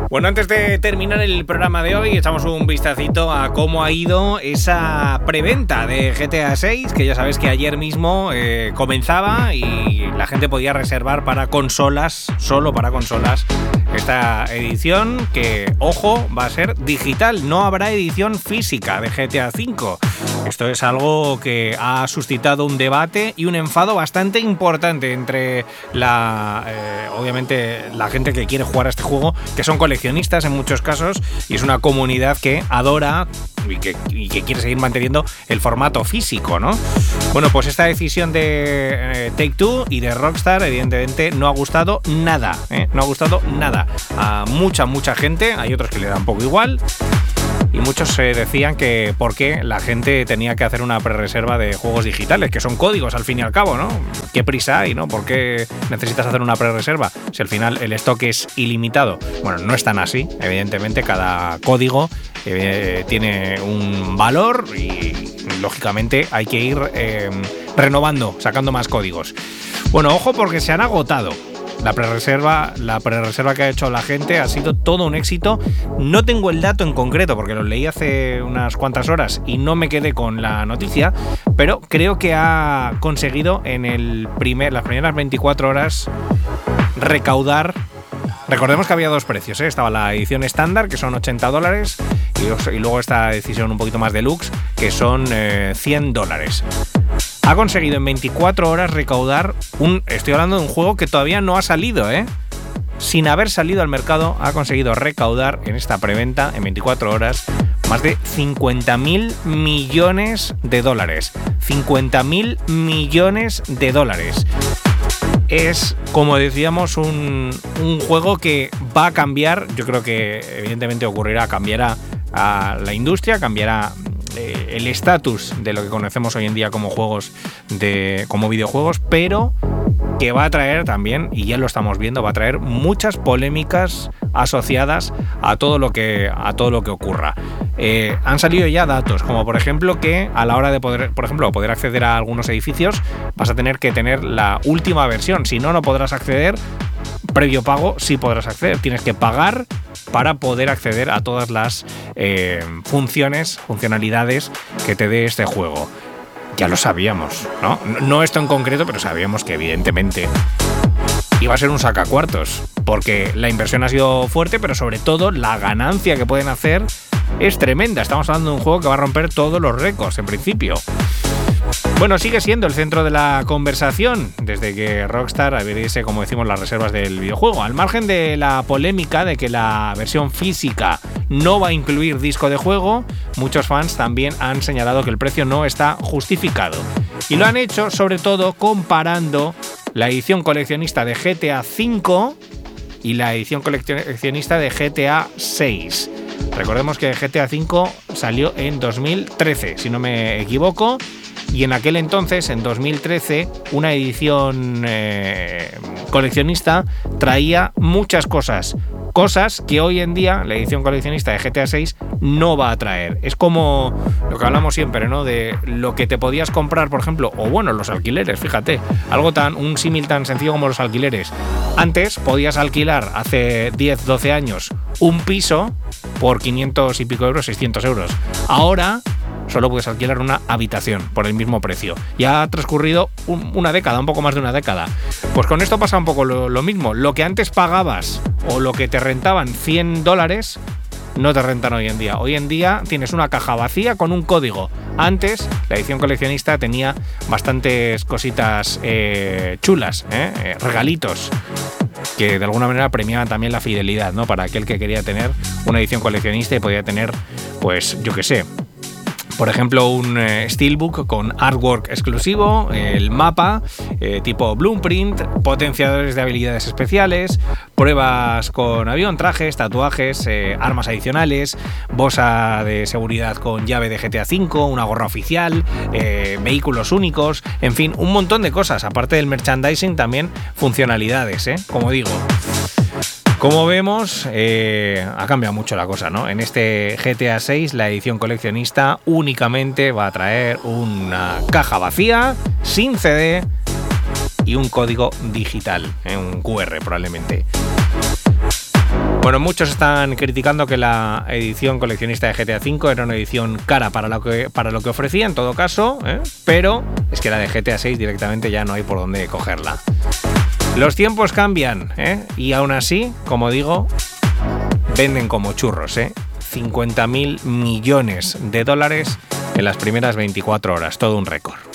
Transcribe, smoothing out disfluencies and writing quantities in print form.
Bueno, antes de terminar el programa de hoy, echamos un vistacito a cómo ha ido esa preventa de GTA 6, que ya sabes que ayer mismo comenzaba y la gente podía reservar para consolas, solo para consolas, esta edición que, ojo, va a ser digital, no habrá edición física de GTA 5. Esto es algo que ha suscitado un debate y un enfado bastante importante entre obviamente la gente que quiere jugar a este juego, que son coleccionistas en muchos casos, y es una comunidad que adora y que quiere seguir manteniendo el formato físico, ¿no? Bueno, pues esta decisión de Take-Two y de Rockstar evidentemente no ha gustado nada, no ha gustado nada a mucha gente. Hay otros que le dan un poco igual. Y muchos decían que por qué la gente tenía que hacer una prerreserva de juegos digitales, que son códigos al fin y al cabo, ¿no? ¿Qué prisa hay, no? ¿Por qué necesitas hacer una prerreserva si al final el stock es ilimitado? Bueno, no es tan así. Evidentemente, cada código tiene un valor y, lógicamente, hay que ir renovando, sacando más códigos. Bueno, ojo porque se han agotado. La prerreserva que ha hecho la gente ha sido todo un éxito. No tengo el dato en concreto porque lo leí hace unas cuantas horas y no me quedé con la noticia, pero creo que ha conseguido en las primeras 24 horas recaudar. Recordemos que había dos precios, ¿eh? Estaba la edición estándar, que son $80, y luego esta edición un poquito más deluxe, que son $100. Ha conseguido en 24 horas recaudar estoy hablando de un juego que todavía no ha salido, sin haber salido al mercado, ha conseguido recaudar en esta preventa, en 24 horas, más de $50.000 millones. $50.000 millones. Es, como decíamos, un juego que va a cambiar. Yo creo que evidentemente cambiará a la industria, cambiará el estatus de lo que conocemos hoy en día como videojuegos, pero que va a traer también, y ya lo estamos viendo, va a traer muchas polémicas asociadas a todo lo que ocurra. Han salido ya datos, como por ejemplo que a la hora de poder acceder a algunos edificios, vas a tener que tener la última versión. Si no podrás acceder. Previo pago sí podrás acceder. Tienes que pagar para poder acceder a todas las funcionalidades que te dé este juego. Ya lo sabíamos, ¿no? No esto en concreto, pero sabíamos que evidentemente iba a ser un sacacuartos, porque la inversión ha sido fuerte, pero sobre todo la ganancia que pueden hacer es tremenda. Estamos hablando de un juego que va a romper todos los récords en principio. Bueno, sigue siendo el centro de la conversación desde que Rockstar abriese, como decimos, las reservas del videojuego. Al margen de la polémica de que la versión física no va a incluir disco de juego, muchos fans también han señalado que el precio no está justificado. Y lo han hecho sobre todo comparando la edición coleccionista de GTA V y la edición coleccionista de GTA VI. Recordemos que GTA V salió en 2013, si no me equivoco. Y en aquel entonces, en 2013, una edición coleccionista traía muchas cosas que hoy en día la edición coleccionista de GTA 6 no va a traer. Es como lo que hablamos siempre, ¿no? De lo que te podías comprar, por ejemplo, o bueno, los alquileres, fíjate, un símil tan sencillo como los alquileres. Antes podías alquilar, hace 10, 12 años, un piso por 500 y pico euros, 600 euros. Ahora solo puedes alquilar una habitación por el mismo precio. Ya ha transcurrido una década, un poco más de una década. Pues con esto pasa un poco lo mismo. Lo que antes pagabas o lo que te rentaban $100 no te rentan hoy en día. Hoy en día tienes una caja vacía con un código. Antes la edición coleccionista tenía bastantes cositas chulas, regalitos, que de alguna manera premiaban también la fidelidad, ¿no? Para aquel que quería tener una edición coleccionista y podía tener, pues yo qué sé, por ejemplo, un steelbook con artwork exclusivo, el mapa tipo Blueprint, potenciadores de habilidades especiales, pruebas con avión, trajes, tatuajes, armas adicionales, bossa de seguridad con llave de GTA V, una gorra oficial, vehículos únicos, en fin, un montón de cosas. Aparte del merchandising, también funcionalidades, como digo. Como vemos, ha cambiado mucho la cosa, ¿no? En este GTA 6, la edición coleccionista únicamente va a traer una caja vacía, sin CD y un código digital, un QR probablemente. Bueno, muchos están criticando que la edición coleccionista de GTA V era una edición cara para lo que ofrecía, en todo caso, pero es que la de GTA VI directamente ya no hay por dónde cogerla. Los tiempos cambian, y aún así, como digo, venden como churros, 50.000 millones de dólares en las primeras 24 horas, todo un récord.